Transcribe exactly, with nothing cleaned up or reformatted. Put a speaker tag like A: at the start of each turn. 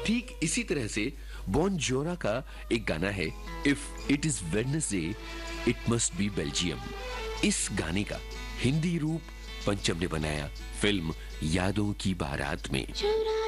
A: ठीक इसी तरह से बॉन जोरा का एक गाना है, if it is Wednesday it must be Belgium. इस गाने का हिंदी रूप पंचम ने बनाया फिल्म यादों की बारात में।